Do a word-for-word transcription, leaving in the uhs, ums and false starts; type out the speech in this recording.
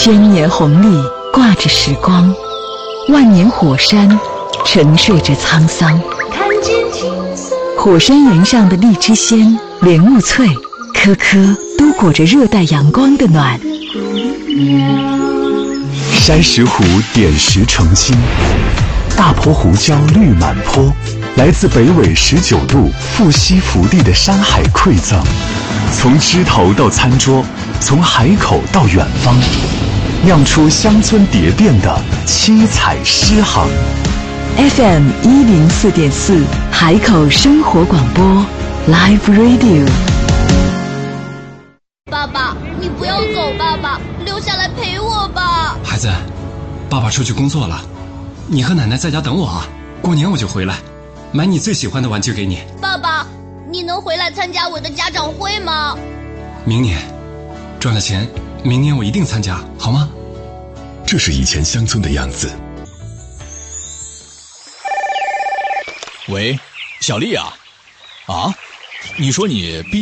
千年红历挂着时光，万年火山沉睡着沧桑。看见火山岩上的荔枝鲜、莲雾脆，颗颗都裹着热带阳光的暖。 山石湖点石成金，大坡胡椒绿满坡，来自北纬十九度富硒福地的山海馈赠，从枝头到餐桌，从海口到远方，酿出乡村蝶变的七彩诗行。 F M 一零四点四，海口生活广播 Live Radio。 爸爸，你不要走，爸爸，留下来陪我吧。 孩子，爸爸出去工作了，你和奶奶在家等我啊，过年我就回来，买你最喜欢的玩具给你。 爸爸，你能回来参加我的家长会吗？ 明年赚了钱，明年我一定参加，好吗？ 这是以前乡村的样子。 喂，小丽啊，啊，你说你毕